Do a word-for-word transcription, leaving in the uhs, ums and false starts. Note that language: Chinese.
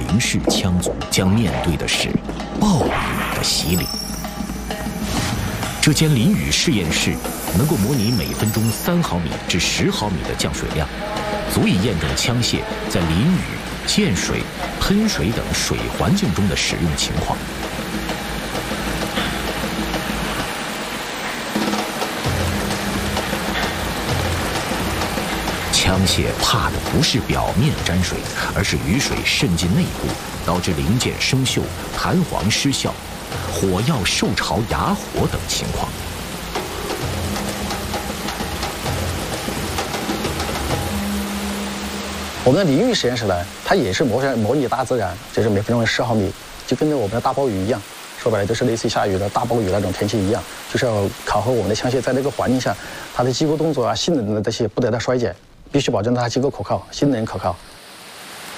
零式枪组将面对的是暴雨的洗礼。这间淋雨试验室能够模拟每分钟三毫米至十毫米的降水量，足以验证枪械在淋雨、溅水、喷水等水环境中的使用情况。枪械怕的不是表面沾水，而是雨水渗进内部，导致零件生锈、弹簧失效、火药受潮哑火等情况。 我们的淋雨实验室呢，它也是模模拟大自然，就是每分钟十毫米，就跟着我们的大暴雨一样。说白了，就是类似于下雨的大暴雨那种天气一样，就是要考核我们的枪械在那个环境下，它的机构动作啊、性能的这些不得到衰减，必须保证它机构可靠、性能可靠。